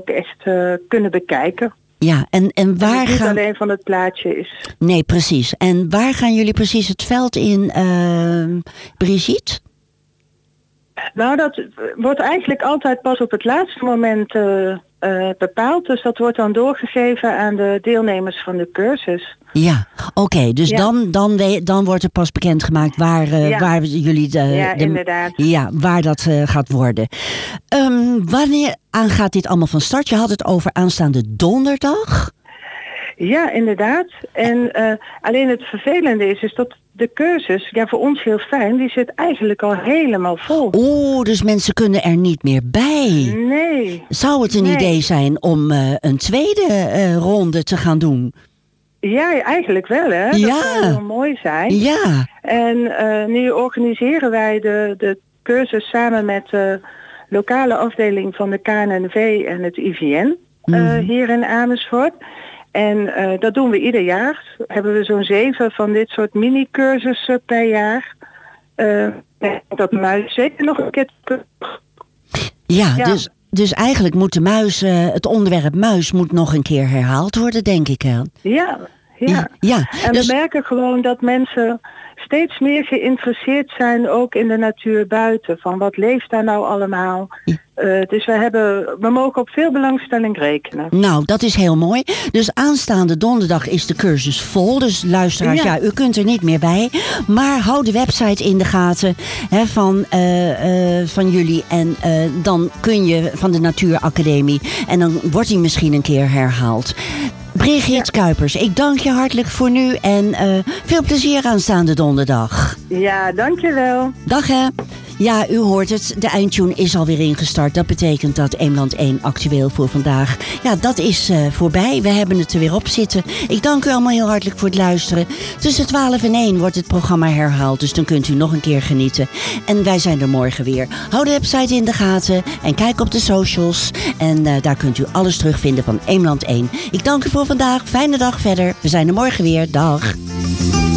ook echt kunnen bekijken. Ja, en waar niet alleen van het plaatje is. Nee, precies. En waar gaan jullie precies het veld in, Brigitte? Nou, dat wordt eigenlijk altijd pas op het laatste moment bepaald. Dus dat wordt dan doorgegeven aan de deelnemers van de cursus. Ja, oké. Dus dan wordt er pas bekendgemaakt waar jullie... inderdaad. Ja, waar dat gaat worden. Wanneer gaat dit allemaal van start? Je had het over aanstaande donderdag. Ja, inderdaad. En alleen het vervelende is dat de cursus, voor ons heel fijn, die zit eigenlijk al helemaal vol. Oh, dus mensen kunnen er niet meer bij. Nee. Zou het een idee zijn om een tweede ronde te gaan doen? Ja, eigenlijk wel, hè. Dat zou heel mooi zijn. Ja. En nu organiseren wij de cursus samen met de lokale afdeling van de KNNV en het IVN hier in Amersfoort. En dat doen we ieder jaar. Hebben we zo'n 7 van dit soort mini-cursussen per jaar. Dat muis zeker nog een keer. Ja. Dus eigenlijk moet het onderwerp muis moet nog een keer herhaald worden, denk ik. Hè? Ja. En we merken gewoon dat mensen steeds meer geïnteresseerd zijn ook in de natuur buiten. Van wat leeft daar nou allemaal? Dus we mogen op veel belangstelling rekenen. Nou, dat is heel mooi. Dus aanstaande donderdag is de cursus vol. Dus luisteraars, u kunt er niet meer bij. Maar hou de website in de gaten van jullie. En dan kun je van de Natuuracademie. En dan wordt die misschien een keer herhaald. Brigitte Kuipers, ik dank je hartelijk voor nu. En veel plezier aanstaande donderdag. Ja, dankjewel. Dag hè. Ja, u hoort het. De eindtune is alweer ingestart. Dat betekent dat Eemland 1 actueel voor vandaag. Ja, dat is voorbij. We hebben het er weer op zitten. Ik dank u allemaal heel hartelijk voor het luisteren. Tussen 12 en 1 wordt het programma herhaald. Dus dan kunt u nog een keer genieten. En wij zijn er morgen weer. Hou de website in de gaten. En kijk op de socials. En daar kunt u alles terugvinden van Eemland 1. Ik dank u voor vandaag. Fijne dag verder. We zijn er morgen weer. Dag.